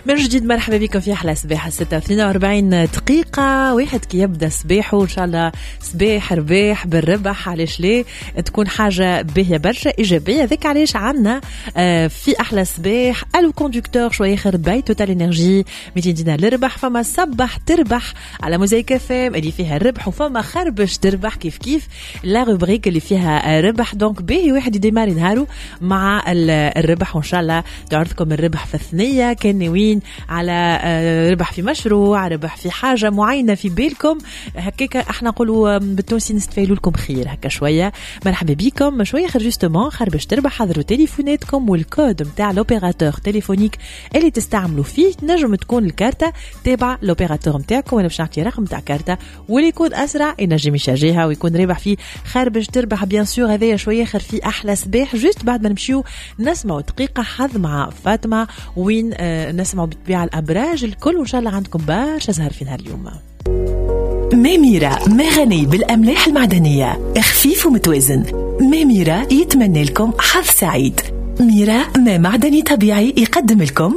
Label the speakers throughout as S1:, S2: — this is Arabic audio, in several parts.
S1: من جديد مرحبا بكم في أحلى صباح 46 دقيقة. واحد كي يبدأ صباحه إن شاء الله صباح رباح بالربح، علاش ليه تكون حاجة باهية برشا إيجابية. ذيك علاش عنا في أحلى صباح الو كوندكتور شوية خرب بي توتال إنرجي 200 دينار للربح. فما صبح تربح على موزايك فام اللي فيها الربح، وفما خربش تربح كيف لا روبريك اللي فيها ربح. دونك باهي واحد يديماري نهارو مع الربح، وإن شاء الله تعرضكم الربح في الثنية. كان ناويين على ربح في مشروع، ربح في حاجة معينة في بالكم هكاك، احنا نقولوا بالتونسي نستفيلوا لكم خير هكا شوية. مرحبا بكم شوية خير. جوستومون خربش تربح، حضروا تليفوناتكم والكود متاع لوبيراتور تليفونيك اللي تستعملوا فيه نجم تكون الكارتة تابع لوبيراتور متاعكم. وانا باش نعطي رقم تاع كارتة واللي يكون اسرع ينجم يشارجيها ويكون رابح فيه خربش تربح. بيان سور هذايا شوية خير في احلى صباح. جوست بعد ما نمشيو نسمعوا دقيقة حظ مع فاطمة وين نسمعوا بطبيعة الأبراج الكل، وإن شاء الله عندكم برشا زهر في نهار اليوم.
S2: ميميرا ما غني بالأملاح المعدنية، خفيف ومتوازن. ميميرا يتمنى لكم حظ سعيد. ميرا ما معدني طبيعي يقدم لكم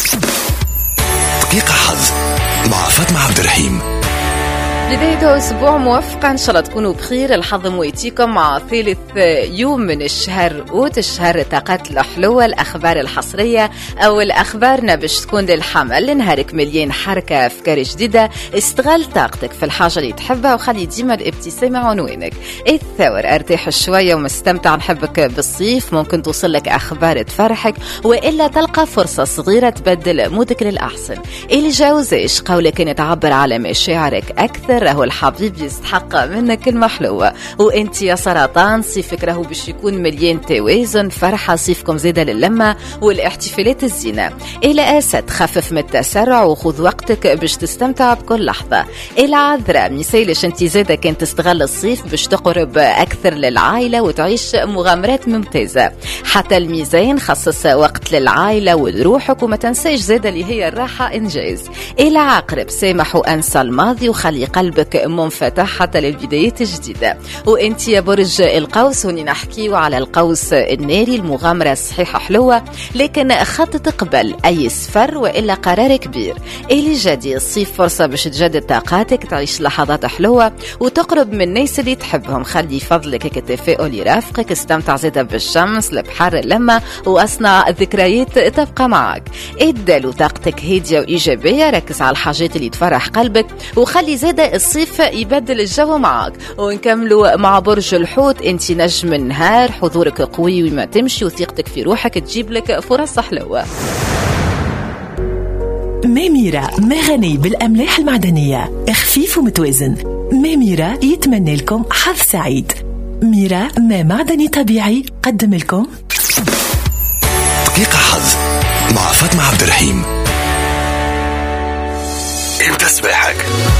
S3: دقيقة حظ مع فاطمة عبد الرحيم.
S4: بداية أسبوع موفقة إن شاء الله تكونوا بخير. الحظ مويتيكم مع ثالث يوم من الشهر أوت، الشهر طاقات الحلوة، الأخبار الحصرية أو الأخبارنا باش تكون للحمل. نهارك مليان حركة أفكار جديدة، استغل طاقتك في الحاجة اللي تحبها وخلي ديما الابتسامة عنوانك. الثور ارتاح شوية ومستمتع، نحبك بالصيف، ممكن توصل لك أخبار تفرحك وإلا تلقى فرصة صغيرة تبدل مودك للأحسن. الجوزاش قولك إن تعبر على مشاعرك أكثر، راهو الحبيب يستحق منك المحلوة. وانت يا سرطان صيفك راهو باش يكون مليان توازن، فرحة صيفكم زيادة للمة والاحتفالات الزينة. إلى أسد خفف من التسرع وخذ وقتك باش تستمتع بكل لحظة. العذراء مثالش انت زيادة كان تستغل الصيف باش تقرب أكثر للعائلة وتعيش مغامرات ممتازة. حتى الميزان خصص وقت للعائلة ولروحك وما تنساش زيادة اللي هي الراحة إنجاز. العقرب سامح وأنسى الماضي وخلي قلبك منفتح حتى للبدايات الجديدة. وانت يا برج القوس وني نحكيو على القوس الناري، المغامرة صحيحة حلوة لكن خطط قبل أي سفر وإلا قرار كبير. اللي جدي الصيف فرصة باش تجدد طاقاتك، تعيش لحظات حلوة وتقرب من الناس اللي تحبهم. خلي فضلك التفاؤل يرافقك، استمتع زيادة بالشمس البحر اللمة وأصنع ذكريات تبقى معك. ادلو طاقتك هادية وإيجابية، ركز على الحاجات اللي تفرح قلبك وخلي زيادة الصيف يبدل الجو معك. ونكملوا مع برج الحوت، انت نجم النهار، حضورك قوي وما تمشي وثقتك في روحك تجيب لك فرص حلوة.
S2: ميميرا ما غني بالأملاح المعدنية، خفيف ومتوازن. ميميرا يتمنى لكم حظ سعيد. ميرا ما معدني طبيعي قدم لكم
S3: دقيقة حظ مع فاطمة عبد الرحيم. ابدأ صباحك